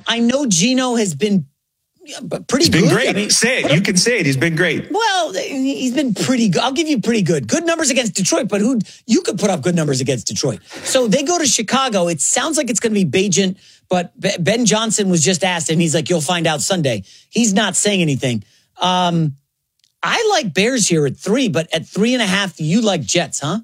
I know Geno has been pretty good. He's been great. I mean, say it. You can say it. He's been great. Well, he's been pretty good. I'll give you pretty good. Good numbers against Detroit, but you could put up good numbers against Detroit. So they go to Chicago. It sounds like it's going to be Bagent, but Ben Johnson was just asked, and he's like, you'll find out Sunday. He's not saying anything. I like Bears here at 3, but at 3.5, you like Jets, huh?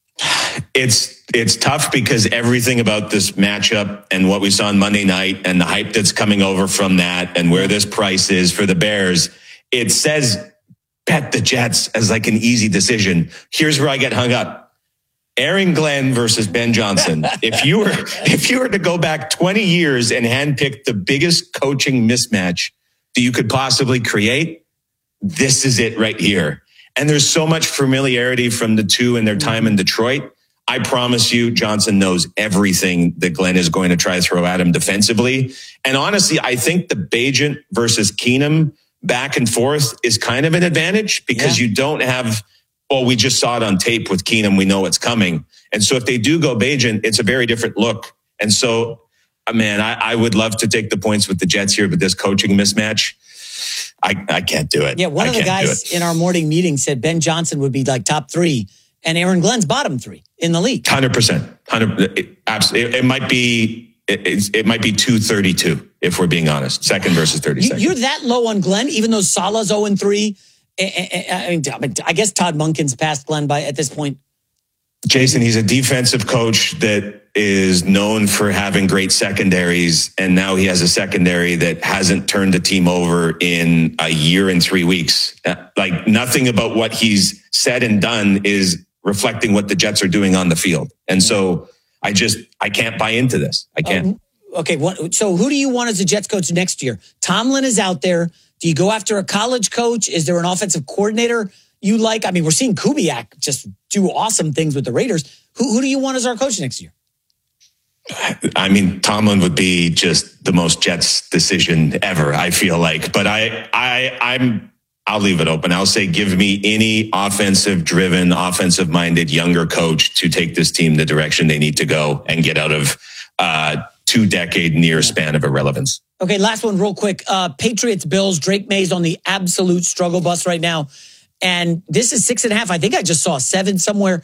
It's tough because everything about this matchup and what we saw on Monday night and the hype that's coming over from that and where this price is for the Bears, it says bet the Jets as like an easy decision. Here's where I get hung up. Aaron Glenn versus Ben Johnson. If you were to go back 20 years and handpick the biggest coaching mismatch that you could possibly create, this is it right here. And there's so much familiarity from the two in their time in Detroit. I promise you, Johnson knows everything that Glenn is going to try to throw at him defensively. And honestly, I think the Bagent versus Keenum back and forth is kind of an advantage because you don't have, well, we just saw it on tape with Keenum. We know it's coming. And so if they do go Bagent, it's a very different look. And so, man, I would love to take the points with the Jets here, but this coaching mismatch, I can't do it. Yeah, one of the guys in our morning meeting said Ben Johnson would be like top 3 and Aaron Glenn's bottom 3 in the league. 100%. Absolutely. It might be 232 if we're being honest. Second versus 32nd. You're that low on Glenn, even though Salah's 0-3. I guess Todd Monken's passed Glenn by at this point. Jason, he's a defensive coach that is known for having great secondaries, and now he has a secondary that hasn't turned the team over in a year and 3 weeks. Like nothing about what he's said and done is reflecting what the Jets are doing on the field. And so I can't buy into this. I can't. Okay. So who do you want as a Jets coach next year? Tomlin is out there. Do you go after a college coach? Is there an offensive coordinator you like? I mean, we're seeing Kubiak just do awesome things with the Raiders. Who do you want as our coach next year? I mean, Tomlin would be just the most Jets decision ever, I feel like. But I'll leave it open. I'll say give me any offensive-driven, offensive-minded younger coach to take this team the direction they need to go and get out of 2-decade near span of irrelevance. Okay, last one real quick. Patriots, Bills, Drake May's on the absolute struggle bus right now. And this is 6.5. I think I just saw 7 somewhere.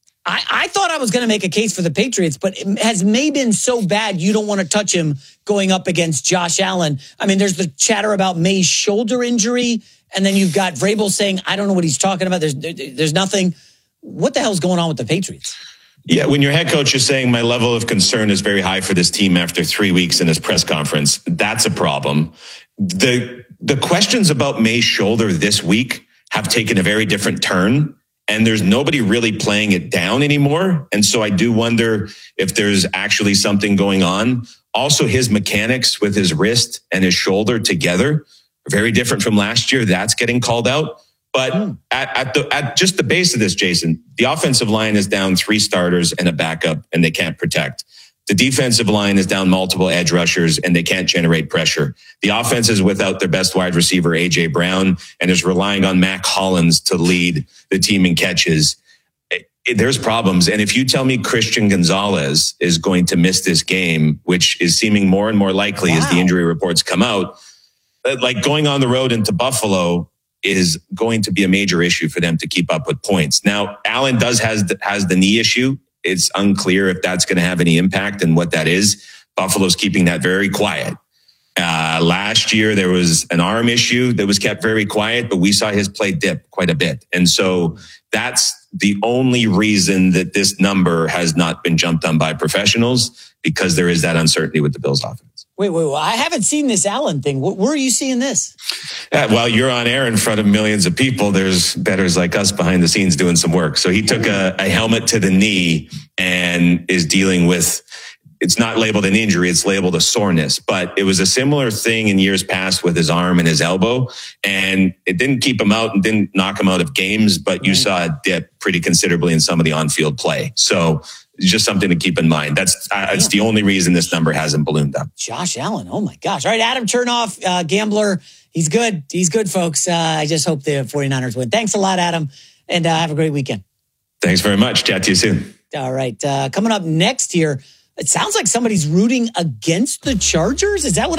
I thought I was going to make a case for the Patriots, but has May been so bad you don't want to touch him going up against Josh Allen? I mean, there's the chatter about May's shoulder injury, and then you've got Vrabel saying, I don't know what he's talking about. There's nothing. What the hell's going on with the Patriots? Yeah, when your head coach is saying my level of concern is very high for this team after 3 weeks in his press conference, that's a problem. The questions about May's shoulder this week have taken a very different turn, and there's nobody really playing it down anymore. And so I do wonder if there's actually something going on. Also, his mechanics with his wrist and his shoulder together are very different from last year. That's getting called out. But at just the base of this, Jason, the offensive line is down 3 starters and a backup, and they can't protect. The defensive line is down multiple edge rushers, and they can't generate pressure. The offense is without their best wide receiver, A.J. Brown, and is relying on Mac Hollins to lead the team in catches. There's problems. And if you tell me Christian Gonzalez is going to miss this game, which is seeming more and more likely as the injury reports come out, like going on the road into Buffalo is going to be a major issue for them to keep up with points. Now, Allen has the knee issue. It's unclear if that's going to have any impact and what that is. Buffalo's keeping that very quiet. Last year, there was an arm issue that was kept very quiet, but we saw his play dip quite a bit. And so that's the only reason that this number has not been jumped on by professionals, because there is that uncertainty with the Bills offense. Wait. I haven't seen this Allen thing. Where are you seeing this? Well, you're on air in front of millions of people. There's bettors like us behind the scenes doing some work. So he took a helmet to the knee and is dealing with, it's not labeled an injury, it's labeled a soreness. But it was a similar thing in years past with his arm and his elbow. And it didn't keep him out and didn't knock him out of games, but you saw it dip pretty considerably in some of the on-field play. So just something to keep in mind. It's the only reason this number hasn't ballooned up. Josh Allen. Oh my gosh. All right. Adam Chernoff, gambler. He's good. He's good, folks. I just hope the 49ers win. Thanks a lot, Adam. And have a great weekend. Thanks very much. Chat to you soon. All right. Coming up next here, it sounds like somebody's rooting against the Chargers. Is that what